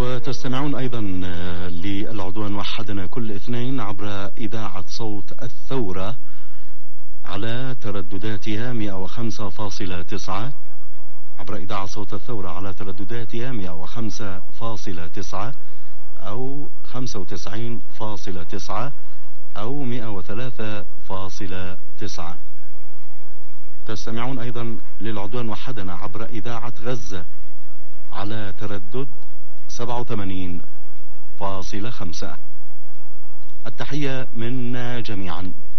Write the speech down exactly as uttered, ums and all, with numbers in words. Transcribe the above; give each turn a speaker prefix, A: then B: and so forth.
A: وتستمعون أيضا للعدوان وحدنا كل اثنين عبر إذاعة صوت الثورة على تردداتها مئة وخمسة فاصلة تسعة، عبر إذاعة صوت الثورة على تردداتها مئة وخمسة فاصلة تسعة أو خمسة وتسعين فاصلة تسعة أو مئة وثلاثة فاصلة تسعة. تستمعون أيضا للعدوان وحدنا عبر إذاعة غزة على تردد سبعة وثمانين فاصلة خمسة. التحية منا جميعا.